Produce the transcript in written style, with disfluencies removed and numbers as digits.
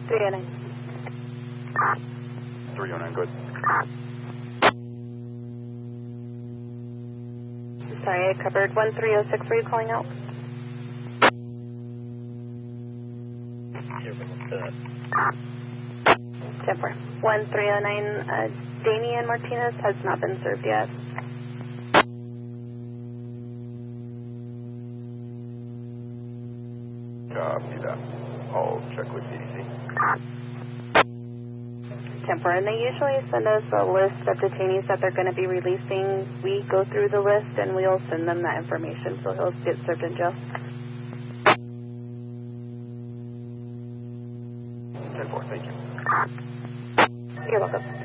309. 309, good. Sorry, I covered 1306. Were you calling out? Temper. 1309, Damian Martinez has not been served yet. Copy that. I'll check with CDC. Temper, and they usually send us a list of detainees that they're going to be releasing. We go through the list and we'll send them that information, so he'll get served in jail. 10-4, thank you. You're welcome.